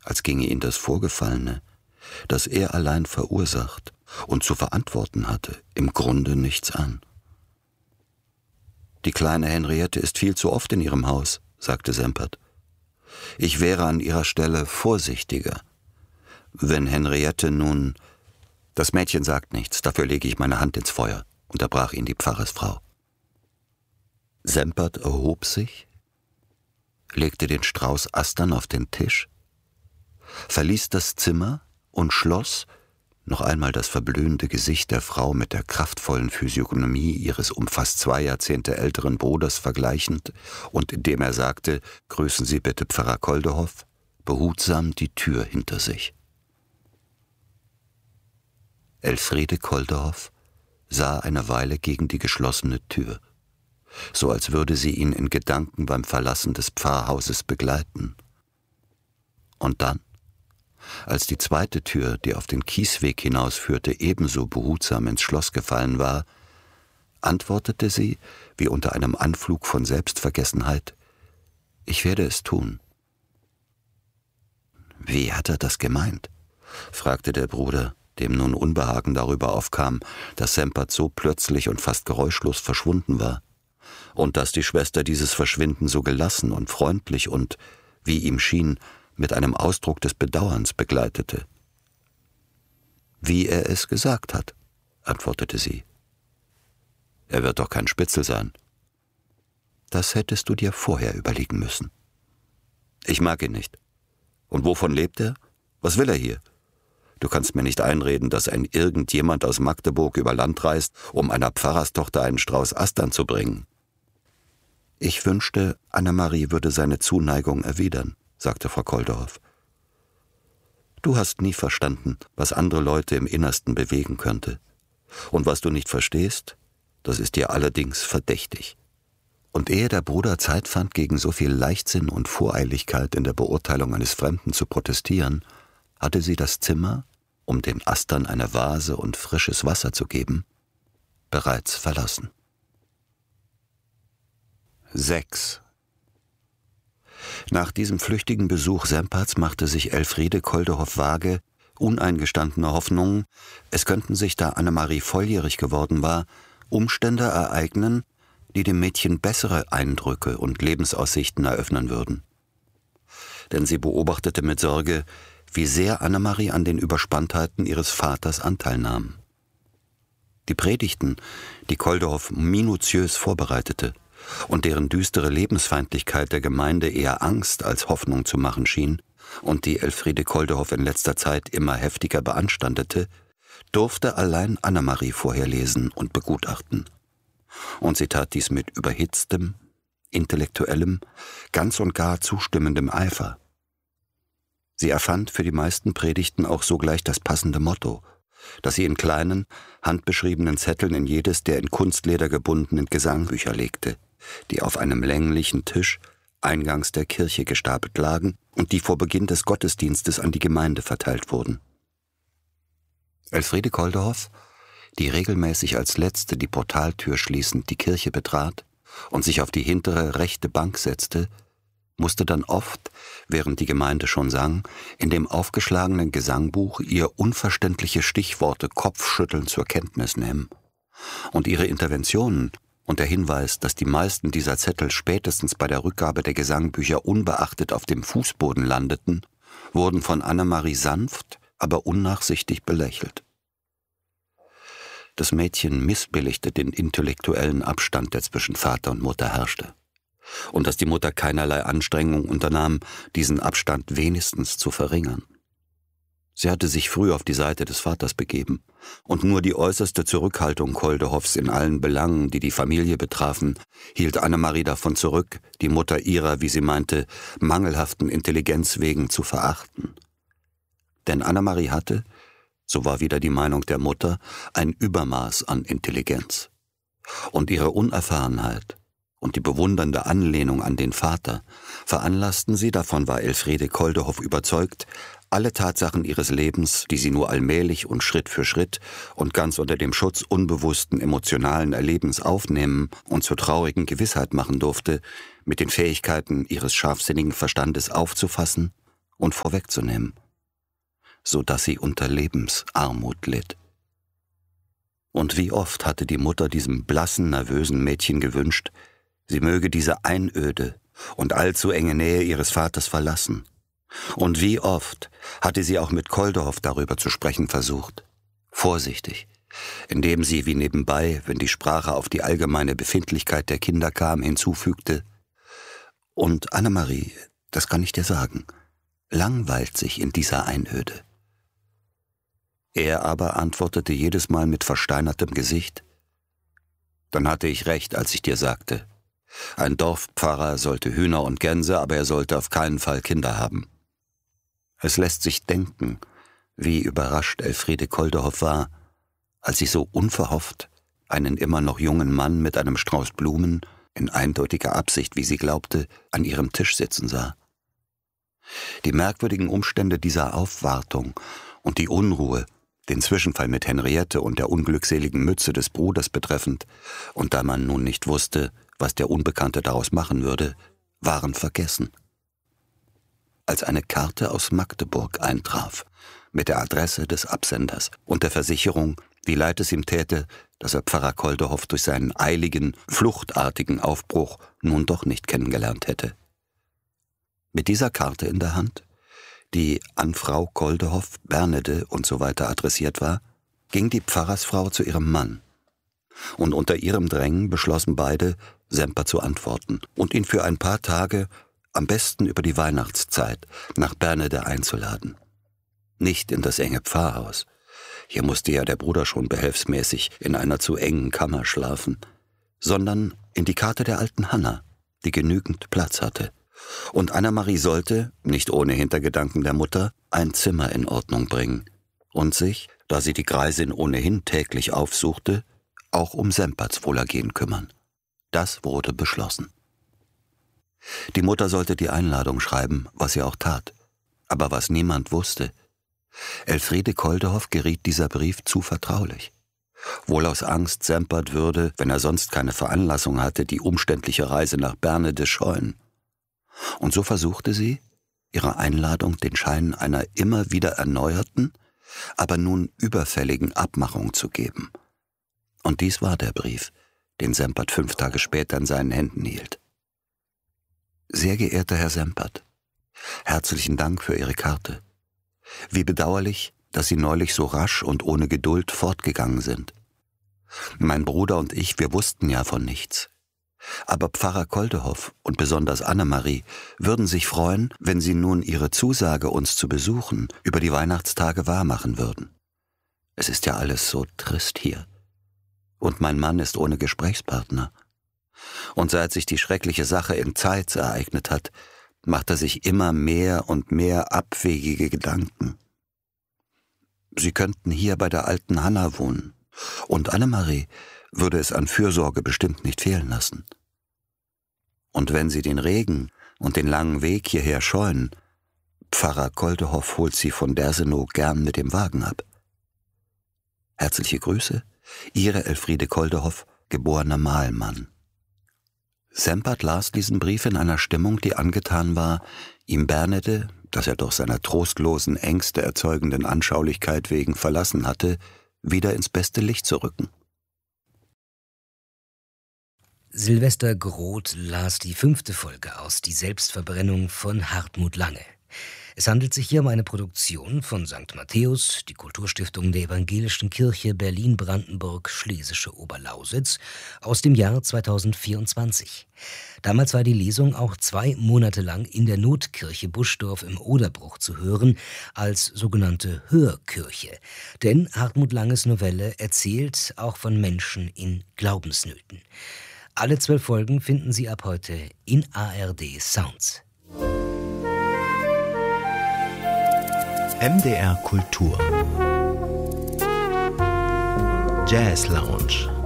als ginge ihn das Vorgefallene, das er allein verursacht und zu verantworten hatte, im Grunde nichts an. »Die kleine Henriette ist viel zu oft in ihrem Haus«, sagte Sempert. »Ich wäre an ihrer Stelle vorsichtiger. Wenn Henriette nun...« »Das Mädchen sagt nichts, dafür lege ich meine Hand ins Feuer«, unterbrach ihn die Pfarrersfrau. Sempert erhob sich, legte den Strauß Astern auf den Tisch, verließ das Zimmer und schloss, noch einmal das verblühende Gesicht der Frau mit der kraftvollen Physiognomie ihres um fast 2 Jahrzehnte älteren Bruders vergleichend und indem er sagte, »Grüßen Sie bitte Pfarrer Koldehoff«, behutsam die Tür hinter sich. Elfriede Koldehoff sah eine Weile gegen die geschlossene Tür, so als würde sie ihn in Gedanken beim Verlassen des Pfarrhauses begleiten. Und dann, als die zweite Tür, die auf den Kiesweg hinausführte, ebenso behutsam ins Schloss gefallen war, antwortete sie, wie unter einem Anflug von Selbstvergessenheit, »Ich werde es tun.« »Wie hat er das gemeint?« fragte der Bruder, dem nun Unbehagen darüber aufkam, dass Sempert so plötzlich und fast geräuschlos verschwunden war, und dass die Schwester dieses Verschwinden so gelassen und freundlich und, wie ihm schien, mit einem Ausdruck des Bedauerns begleitete. »Wie er es gesagt hat«, antwortete sie. »Er wird doch kein Spitzel sein.« »Das hättest du dir vorher überlegen müssen.« »Ich mag ihn nicht. Und wovon lebt er? Was will er hier? Du kannst mir nicht einreden, dass ein irgendjemand aus Magdeburg über Land reist, um einer Pfarrerstochter einen Strauß Astern zu bringen.« »Ich wünschte, Annemarie würde seine Zuneigung erwidern«, sagte Frau Koldehoff. »Du hast nie verstanden, was andere Leute im Innersten bewegen könnte. Und was du nicht verstehst, das ist dir allerdings verdächtig.« Und ehe der Bruder Zeit fand, gegen so viel Leichtsinn und Voreiligkeit in der Beurteilung eines Fremden zu protestieren, hatte sie das Zimmer, um den Astern eine Vase und frisches Wasser zu geben, bereits verlassen. 6. Nach diesem flüchtigen Besuch Semperts machte sich Elfriede Koldehoff vage, uneingestandene Hoffnungen, es könnten sich, da Annemarie volljährig geworden war, Umstände ereignen, die dem Mädchen bessere Eindrücke und Lebensaussichten eröffnen würden. Denn sie beobachtete mit Sorge, wie sehr Annemarie an den Überspanntheiten ihres Vaters Anteil nahm. Die Predigten, die Koldehoff minutiös vorbereitete und deren düstere Lebensfeindlichkeit der Gemeinde eher Angst als Hoffnung zu machen schien und die Elfriede Koldehoff in letzter Zeit immer heftiger beanstandete, durfte allein Annemarie vorherlesen und begutachten. Und sie tat dies mit überhitztem, intellektuellem, ganz und gar zustimmendem Eifer. Sie erfand für die meisten Predigten auch sogleich das passende Motto, das sie in kleinen, handbeschriebenen Zetteln in jedes der in Kunstleder gebundenen Gesangbücher legte, die auf einem länglichen Tisch eingangs der Kirche gestapelt lagen und die vor Beginn des Gottesdienstes an die Gemeinde verteilt wurden. Elfriede Koldehoff, die regelmäßig als Letzte die Portaltür schließend die Kirche betrat und sich auf die hintere rechte Bank setzte, musste dann oft, während die Gemeinde schon sang, in dem aufgeschlagenen Gesangbuch ihr unverständliche Stichworte kopfschüttelnd zur Kenntnis nehmen. Und ihre Interventionen und der Hinweis, dass die meisten dieser Zettel spätestens bei der Rückgabe der Gesangbücher unbeachtet auf dem Fußboden landeten, wurden von Annemarie sanft, aber unnachsichtig belächelt. Das Mädchen missbilligte den intellektuellen Abstand, der zwischen Vater und Mutter herrschte, und dass die Mutter keinerlei Anstrengung unternahm, diesen Abstand wenigstens zu verringern. Sie hatte sich früh auf die Seite des Vaters begeben, und nur die äußerste Zurückhaltung Koldehoffs in allen Belangen, die die Familie betrafen, hielt Annemarie davon zurück, die Mutter ihrer, wie sie meinte, mangelhaften Intelligenz wegen zu verachten. Denn Annemarie hatte, so war wieder die Meinung der Mutter, ein Übermaß an Intelligenz. Und ihre Unerfahrenheit und die bewundernde Anlehnung an den Vater veranlassten sie, davon war Elfriede Koldehoff überzeugt, alle Tatsachen ihres Lebens, die sie nur allmählich und Schritt für Schritt und ganz unter dem Schutz unbewussten emotionalen Erlebens aufnehmen und zur traurigen Gewissheit machen durfte, mit den Fähigkeiten ihres scharfsinnigen Verstandes aufzufassen und vorwegzunehmen, so dass sie unter Lebensarmut litt. Und wie oft hatte die Mutter diesem blassen, nervösen Mädchen gewünscht, sie möge diese Einöde und allzu enge Nähe ihres Vaters verlassen. Und wie oft hatte sie auch mit Koldehoff darüber zu sprechen versucht, vorsichtig, indem sie wie nebenbei, wenn die Sprache auf die allgemeine Befindlichkeit der Kinder kam, hinzufügte: Und Annemarie, das kann ich dir sagen, langweilt sich in dieser Einöde. Er aber antwortete jedes Mal mit versteinertem Gesicht: Dann hatte ich recht, als ich dir sagte, ein Dorfpfarrer sollte Hühner und Gänse, aber er sollte auf keinen Fall Kinder haben. Es lässt sich denken, wie überrascht Elfriede Koldehoff war, als sie so unverhofft einen immer noch jungen Mann mit einem Strauß Blumen, in eindeutiger Absicht, wie sie glaubte, an ihrem Tisch sitzen sah. Die merkwürdigen Umstände dieser Aufwartung und die Unruhe, den Zwischenfall mit Henriette und der unglückseligen Mütze des Bruders betreffend, und da man nun nicht wusste, was der Unbekannte daraus machen würde, waren vergessen. Als eine Karte aus Magdeburg eintraf, mit der Adresse des Absenders und der Versicherung, wie leid es ihm täte, dass er Pfarrer Koldehoff durch seinen eiligen, fluchtartigen Aufbruch nun doch nicht kennengelernt hätte. Mit dieser Karte in der Hand, die an Frau Koldehoff, Bernede und so weiter adressiert war, ging die Pfarrersfrau zu ihrem Mann. Und unter ihrem Drängen beschlossen beide, Semper zu antworten und ihn für ein paar Tage, am besten über die Weihnachtszeit, nach Bernede einzuladen. Nicht in das enge Pfarrhaus. Hier musste ja der Bruder schon behelfsmäßig in einer zu engen Kammer schlafen, sondern in die Karte der alten Hanna, die genügend Platz hatte. Und Annemarie sollte, nicht ohne Hintergedanken der Mutter, ein Zimmer in Ordnung bringen und sich, da sie die Greisin ohnehin täglich aufsuchte, auch um Semperts Wohlergehen kümmern. Das wurde beschlossen. Die Mutter sollte die Einladung schreiben, was sie auch tat. Aber was niemand wusste: Elfriede Koldehoff geriet dieser Brief zu vertraulich. Wohl aus Angst, Sempert würde, wenn er sonst keine Veranlassung hatte, die umständliche Reise nach Bernede scheuen. Und so versuchte sie, ihrer Einladung den Schein einer immer wieder erneuerten, aber nun überfälligen Abmachung zu geben. Und dies war der Brief, den Sempert 5 Tage später in seinen Händen hielt. Sehr geehrter Herr Sempert, herzlichen Dank für Ihre Karte. Wie bedauerlich, dass Sie neulich so rasch und ohne Geduld fortgegangen sind. Mein Bruder und ich, wir wussten ja von nichts. Aber Pfarrer Koldehoff und besonders Annemarie würden sich freuen, wenn Sie nun Ihre Zusage, uns zu besuchen, über die Weihnachtstage wahrmachen würden. Es ist ja alles so trist hier. Und mein Mann ist ohne Gesprächspartner. Und seit sich die schreckliche Sache in Zeitz ereignet hat, macht er sich immer mehr und mehr abwegige Gedanken. Sie könnten hier bei der alten Hanna wohnen, und Annemarie würde es an Fürsorge bestimmt nicht fehlen lassen. Und wenn Sie den Regen und den langen Weg hierher scheuen, Pfarrer Koldehoff holt Sie von Dersenow gern mit dem Wagen ab. Herzliche Grüße, Ihre Elfriede Koldehoff, geborener Mahlmann. Sempert las diesen Brief in einer Stimmung, die angetan war, ihm Bernede, das er doch seiner trostlosen, Ängste erzeugenden Anschaulichkeit wegen verlassen hatte, wieder ins beste Licht zu rücken. Silvester Groth las die 5. Folge aus Die Selbstverbrennung von Hartmut Lange. Es handelt sich hier um eine Produktion von St. Matthäus, die Kulturstiftung der Evangelischen Kirche Berlin-Brandenburg-Schlesische Oberlausitz, aus dem Jahr 2024. Damals war die Lesung auch 2 Monate lang in der Notkirche Buschdorf im Oderbruch zu hören, als sogenannte Hörkirche. Denn Hartmut Langes Novelle erzählt auch von Menschen in Glaubensnöten. Alle 12 Folgen finden Sie ab heute in ARD Sounds. MDR Kultur Jazz Lounge